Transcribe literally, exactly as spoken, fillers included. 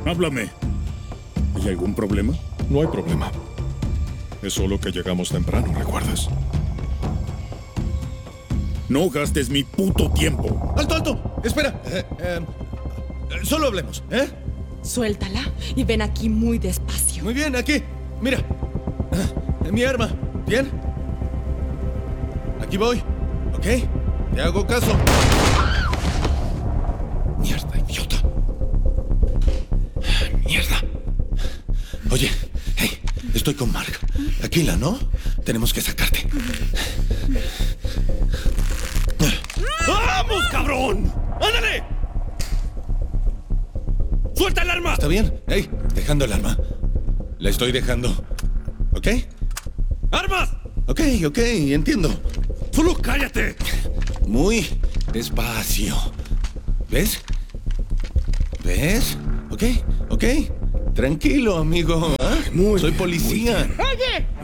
Háblame. ¿Hay algún problema? No hay problema. Es solo que llegamos temprano, ¿recuerdas? No gastes mi puto tiempo. ¡Alto, alto! Espera. Eh, eh, solo hablemos, ¿eh? Suéltala y ven aquí muy despacio. Muy bien, aquí. Mira. Eh, mi arma. ¿Bien? Aquí voy. ¿Ok? Te hago caso. Mierda, idiota. Mierda. Oye, hey, estoy con Mark. Tranquila, ¿no? Tenemos que sacarte. ¡Vamos, cabrón! ¡Ándale! ¡Suelta el arma! ¿Está bien? Hey, dejando el arma. La estoy dejando. ¿Ok? ¡Armas! Ok, ok, entiendo. ¡Solo cállate! Muy despacio. ¿Ves? ¿Ves? ¿Ok? ¿Ok? Tranquilo, amigo. ¿Ah? Muy Soy bien, policía. muy bien. ¡Oye!